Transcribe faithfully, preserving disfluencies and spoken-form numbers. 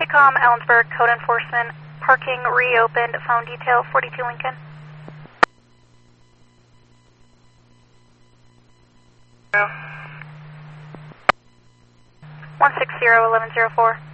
TRANSCOM, Ellensburg, Code Enforcement, parking reopened, phone detail, forty-two Lincoln. one six zero, eleven zero four.